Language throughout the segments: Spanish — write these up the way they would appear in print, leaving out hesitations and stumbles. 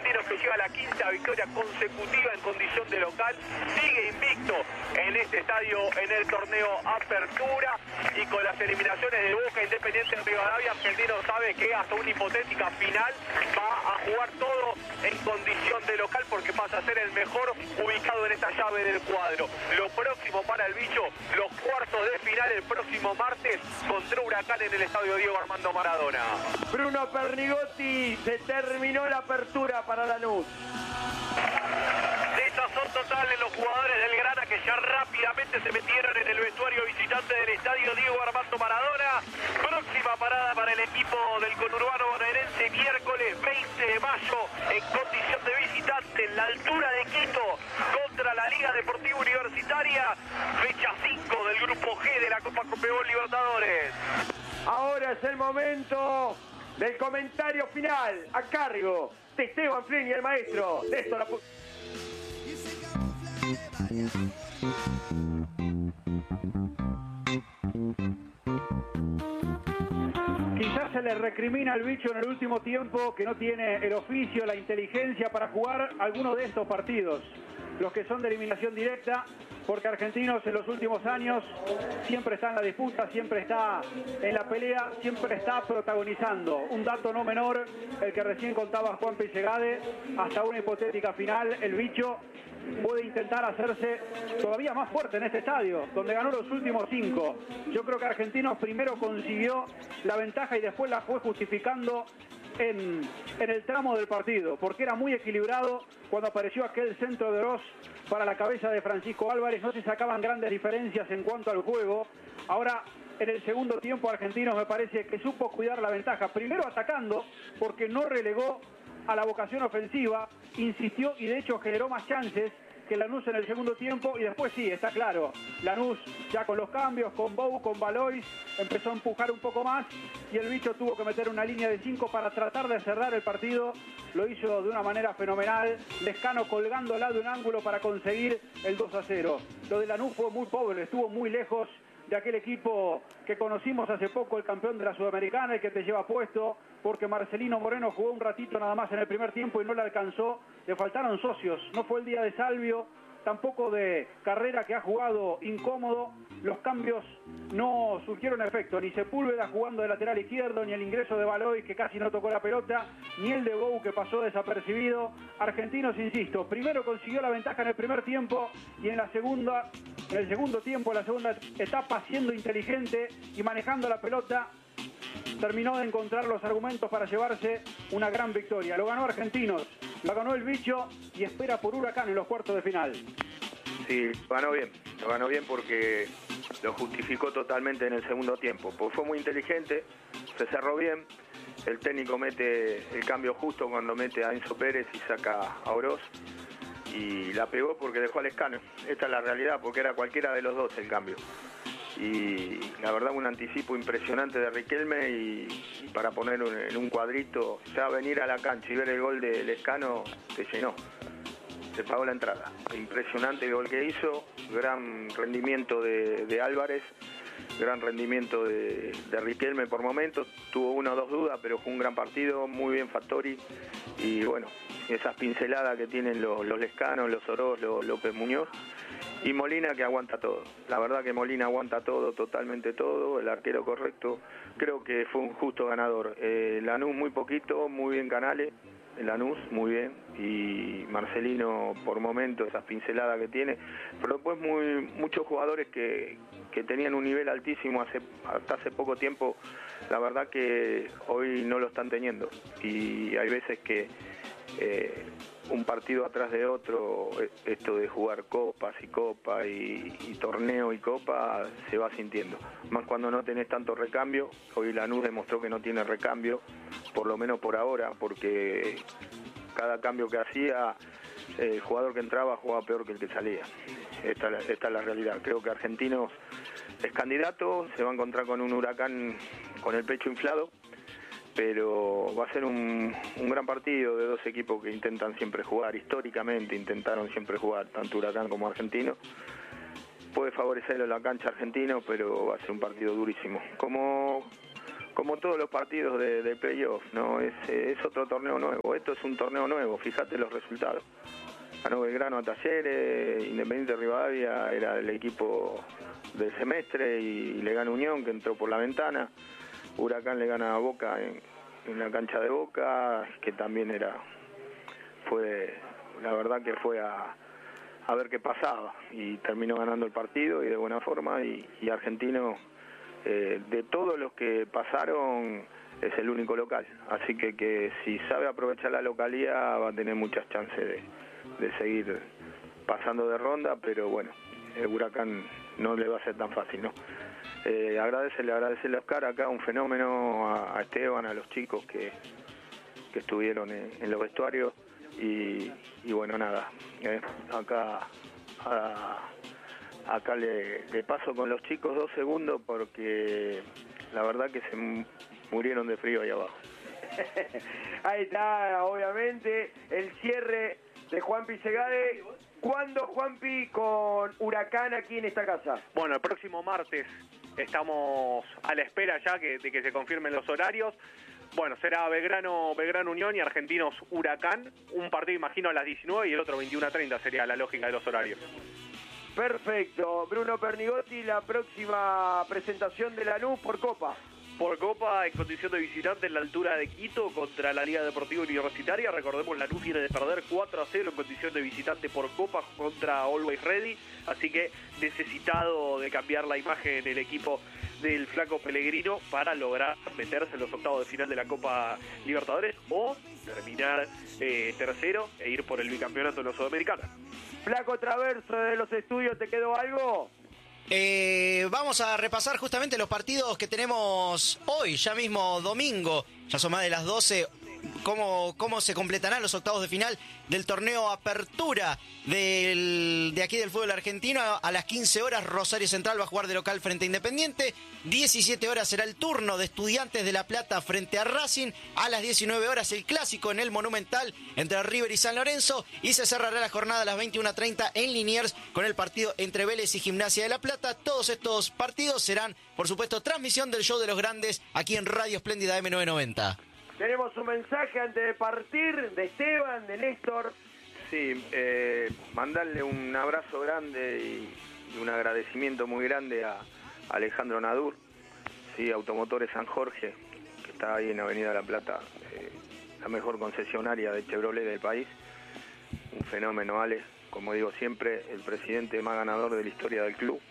Argentinos, que llega a la quinta victoria consecutiva en condición de local, sigue invicto en este estadio en el torneo Apertura, y con las eliminaciones de Boca, Independiente de Rivadavia, Argentino sabe que hasta una hipotética final va a jugar todo en condición de local, porque pasa a ser el mejor ubicado en esta llave del cuadro. Lo próximo para el bicho, los cuartos de final el próximo martes contra Huracán en el estadio Diego Armando Maradona. Bruno Pernigotti, se terminó la apertura para Lanús. Son totales los jugadores del Grana, que ya rápidamente se metieron en el vestuario visitante del estadio Diego Armando Maradona. Próxima parada para el equipo del conurbano bonaerense, miércoles 20 de mayo, en condición de visitante en la altura de Quito, contra la Liga Deportiva Universitaria, fecha 5 del grupo G de la Copa Conmebol Libertadores. Ahora es el momento del comentario final, a cargo de Esteban Flini, el maestro de esto. Quizás se le recrimina al bicho en el último tiempo que no tiene el oficio, la inteligencia para jugar alguno de estos partidos, los que son de eliminación directa, porque Argentinos en los últimos años siempre está en la disputa, siempre está en la pelea, siempre está protagonizando. Un dato no menor, el que recién contaba Juan Segade, hasta una hipotética final, el bicho puede intentar hacerse todavía más fuerte en este estadio, donde ganó los últimos 5. Yo creo que Argentinos primero consiguió la ventaja y después la fue justificando en el tramo del partido, porque era muy equilibrado cuando apareció aquel centro de Oroz para la cabeza de Francisco Álvarez. No se sacaban grandes diferencias en cuanto al juego. Ahora, en el segundo tiempo, Argentinos me parece que supo cuidar la ventaja, primero atacando, porque no relegó a la vocación ofensiva, insistió y de hecho generó más chances que Lanús en el segundo tiempo, y después sí, está claro, Lanús ya con los cambios, con Bou, con Valois, empezó a empujar un poco más y el bicho tuvo que meter una línea de 5 para tratar de cerrar el partido. Lo hizo de una manera fenomenal, Lescano colgándola de un ángulo para conseguir el 2-0. Lo de Lanús fue muy pobre, estuvo muy lejos de aquel equipo que conocimos hace poco, el campeón de la Sudamericana, el que te lleva puesto, porque Marcelino Moreno jugó un ratito nada más en el primer tiempo y no le alcanzó, le faltaron socios, no fue el día de Salvio, tampoco de Carrera, que ha jugado incómodo, los cambios no surgieron efecto, ni Sepúlveda jugando de lateral izquierdo, ni el ingreso de Valois, que casi no tocó la pelota, ni el de Bou, que pasó desapercibido. Argentinos, insisto, primero consiguió la ventaja en el primer tiempo y en el segundo tiempo, en la segunda etapa, siendo inteligente y manejando la pelota, terminó de encontrar los argumentos para llevarse una gran victoria. Lo ganó Argentinos, lo ganó el bicho y espera por Huracán en los cuartos de final. Sí, lo ganó bien porque lo justificó totalmente en el segundo tiempo, porque fue muy inteligente, se cerró bien, el técnico mete el cambio justo cuando mete a Enzo Pérez y saca a Oroz, y la pegó porque dejó a Lescano. Esta es la realidad, porque era cualquiera de los dos el cambio. Y la verdad, un anticipo impresionante de Riquelme, y para poner en un cuadrito, ya venir a la cancha y ver el gol de Lescano, te llenó, se pagó la entrada. Impresionante el gol que hizo, gran rendimiento de Álvarez, gran rendimiento de Riquelme por momentos, tuvo una o dos dudas, pero fue un gran partido, muy bien Fattori, y bueno, esas pinceladas que tienen los Lescanos, los Oroz, los López Muñoz, y Molina, que aguanta todo. La verdad que Molina aguanta todo, totalmente todo, el arquero correcto. Creo que fue un justo ganador. Lanús muy poquito, muy bien Canales, Lanús muy bien, y Marcelino por momentos, esas pinceladas que tiene, pero después muchos jugadores que tenían un nivel altísimo hasta hace poco tiempo, la verdad que hoy no lo están teniendo, y hay veces que un partido atrás de otro, esto de jugar copas y copa y torneo y copa, se va sintiendo, más cuando no tenés tanto recambio. Hoy Lanús demostró que no tiene recambio, por lo menos por ahora, porque cada cambio que hacía, el jugador que entraba jugaba peor que el que salía. Esta es la realidad. Creo que Argentinos es candidato, se va a encontrar con un Huracán con el pecho inflado, pero va a ser un gran partido de dos equipos que intentan siempre jugar, históricamente intentaron siempre jugar, tanto Huracán como Argentino. Puede favorecerlo la cancha Argentino, pero va a ser un partido durísimo. Como como todos los partidos de playoff, ¿no? Es otro torneo nuevo, esto es un torneo nuevo, fíjate los resultados. Ganó Belgrano a Talleres, Independiente Rivadavia era el equipo del semestre y le gana Unión, que entró por la ventana. Huracán le gana a Boca en la cancha de Boca, que también fue la verdad que fue a ver qué pasaba, y terminó ganando el partido y de buena forma, y Argentino, de todos los que pasaron, es el único local, así que si sabe aprovechar la localidad va a tener muchas chances de seguir pasando de ronda, pero bueno, el Huracán no le va a ser tan fácil, ¿no? Agradecerle a Oscar acá, un fenómeno, a Esteban, a los chicos que estuvieron en los vestuarios, y bueno, nada, acá le paso con los chicos 2 segundos porque la verdad que se murieron de frío ahí abajo. Ahí está, obviamente, el cierre de Juanpi Segade. ¿Cuándo, Juanpi, con Huracán aquí en esta casa? Bueno, el próximo martes estamos a la espera ya de que se confirmen los horarios. Bueno, será Belgrano Unión y Argentinos Huracán. Un partido, imagino, a las 19 y el otro 21:30 sería la lógica de los horarios. Perfecto. Bruno Pernigotti, la próxima presentación de Lanús por Copa. Por Copa, en condición de visitante en la altura de Quito contra la Liga Deportiva Universitaria. Recordemos, Lanús viene de perder 4-0 en condición de visitante por Copa contra Always Ready. Así que necesitado de cambiar la imagen el equipo del Flaco Pellegrino para lograr meterse en los octavos de final de la Copa Libertadores o terminar tercero e ir por el bicampeonato de los Sudamericanos. Flaco Traverso de los estudios, ¿te quedó algo? Vamos a repasar justamente los partidos que tenemos hoy, ya mismo domingo, ya son más de las 12, cómo se completarán los octavos de final del torneo Apertura de aquí del fútbol argentino. A las 15 horas Rosario Central va a jugar de local frente a Independiente, 17 horas será el turno de Estudiantes de La Plata frente a Racing, a las 19 horas el clásico en el Monumental entre River y San Lorenzo, y se cerrará la jornada a las 21:30 en Liniers con el partido entre Vélez y Gimnasia de La Plata. Todos estos partidos serán, por supuesto, transmisión del Show de los Grandes aquí en Radio Espléndida M990. Tenemos un mensaje antes de partir de Esteban, de Néstor. Sí, mandarle un abrazo grande y un agradecimiento muy grande a Alejandro Nadur, sí, Automotores San Jorge, que está ahí en Avenida La Plata, la mejor concesionaria de Chevrolet del país. Un fenómeno, Ale, como digo siempre, el presidente más ganador de la historia del club.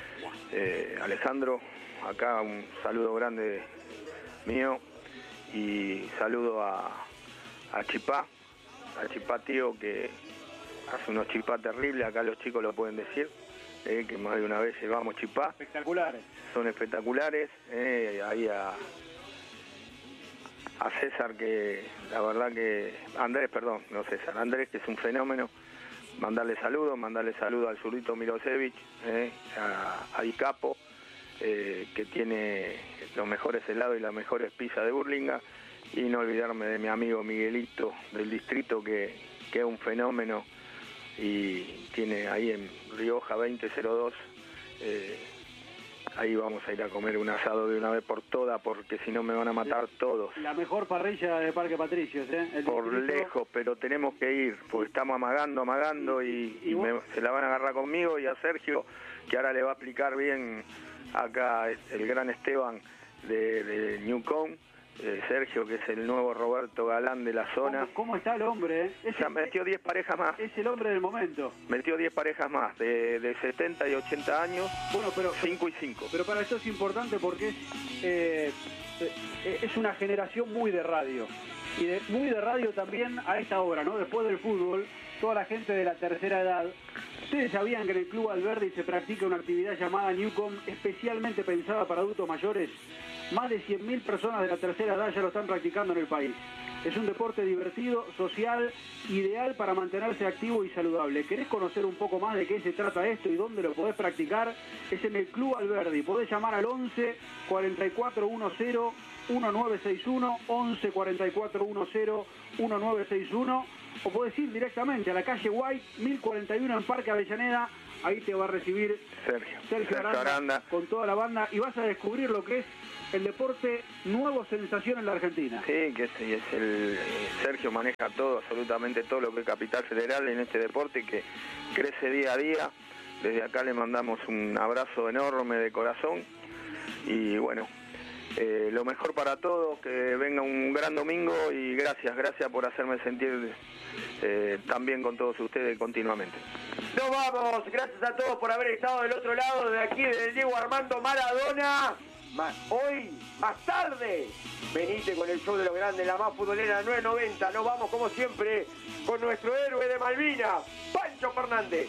Alejandro, acá un saludo grande mío. Y saludo a Chipá, tío, que hace unos chipá terribles, acá los chicos lo pueden decir, que más de una vez llevamos chipá. Espectaculares. Son espectaculares. Ahí a César, que la verdad que... Andrés, que es un fenómeno. Mandarle saludo al zurdito Milosevic, a Icapo, que tiene los mejores helados y las mejores pizzas de Burlingame, y no olvidarme de mi amigo Miguelito del distrito, que es un fenómeno y tiene ahí en Rioja 2002, ahí vamos a ir a comer un asado de una vez por todas, porque si no me van a matar todos. La mejor parrilla de Parque Patricios, por lejos, pero tenemos que ir, porque estamos amagando y se la van a agarrar conmigo y a Sergio, que ahora le va a explicar bien acá el gran Esteban de Newcom, Sergio, que es el nuevo Roberto Galán de la zona. ¿Cómo está el hombre? Ya metió 10 parejas más. Es el hombre del momento. Metió 10 parejas más, de 70 y 80 años, bueno, pero 5 y 5. Pero para eso es importante porque es una generación muy de radio. Y muy de radio también a esta hora, ¿no? Después del fútbol, toda la gente de la tercera edad. Ustedes sabían que en el Club Alberdi se practica una actividad llamada Newcom, especialmente pensada para adultos mayores. Más de 100.000 personas de la tercera edad ya lo están practicando en el país. Es un deporte divertido, social, ideal para mantenerse activo y saludable. ¿Querés conocer un poco más de qué se trata esto y dónde lo podés practicar? Es en el Club Alberdi. Podés llamar al 11 44 10 1961, 11 44 10 1961, o podés ir directamente a la calle White, 1041 en Parque Avellaneda, ahí te va a recibir Sergio Aranda con toda la banda y vas a descubrir lo que es el deporte nuevo sensación en la Argentina. Sí, que es el Sergio maneja todo, absolutamente todo lo que es Capital Federal en este deporte que crece día a día. Desde acá le mandamos un abrazo enorme de corazón y bueno, lo mejor para todos, que venga un gran domingo y gracias por hacerme sentir tan bien con todos ustedes continuamente. Nos vamos, gracias a todos por haber estado del otro lado, de aquí, del Diego Armando Maradona. Hoy, más tarde, venite con el show de los grandes, la más futbolera 990. Nos vamos como siempre con nuestro héroe de Malvinas, Pancho Fernández.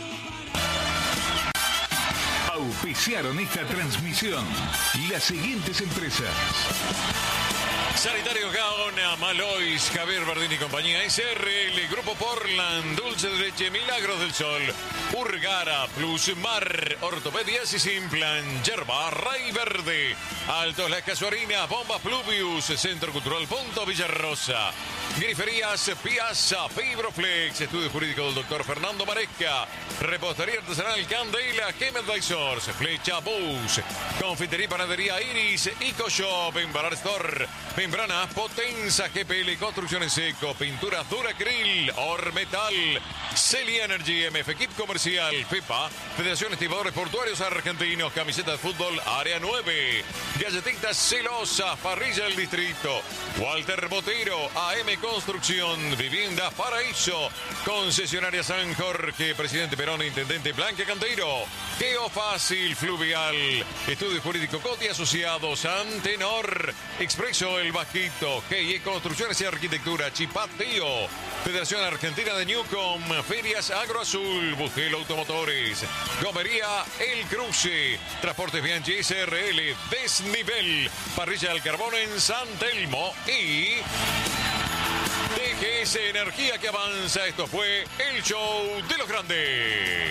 Auspiciaron esta transmisión las siguientes empresas: Sanitario Gaona, Malois, Javier Bardini y compañía, SRL, Grupo Portland, Dulce de Leche, Milagros del Sol, Urgara, Plus Mar, Ortopedias y Simplan, Yerba, Ray Verde, Altos Las Casuarinas, Bombas Pluvius, Centro Cultural Punto Villarrosa, Griferías Piazza, Fibroflex, Estudio Jurídico del Dr. Fernando Maresca, Repostería Artesanal Candela, Gemet Dysors, Flecha Bus, Confitería y Panadería Iris, EcoShop, Embalar Store, Membranas Potenza, GPL, Construcciones Seco, Pinturas Duracril, Ormetal, Celi Energy, MF Equip Comercial, FEPA, Federación Estibadores Portuarios Argentinos, Camiseta de Fútbol, Área 9, Galletitas Celosas, Parrilla del Distrito, Walter Botero, AM Construcción, Viviendas Paraíso, Concesionaria San Jorge, Presidente Perón, Intendente Blanca Canteiro, Geofácil Fluvial, Estudio Jurídico Coti Asociados, Antenor, Expreso El Bajito, GIE Construcciones y Arquitectura, Chipatío, Federación Argentina de Newcom, Ferias Agroazul, Bugel Automotores, Gomería El Cruce, Transportes Bianchi SRL, Desnivel, Parrilla del Carbón en San Telmo y DGS Energía que avanza. Esto fue el show de los grandes.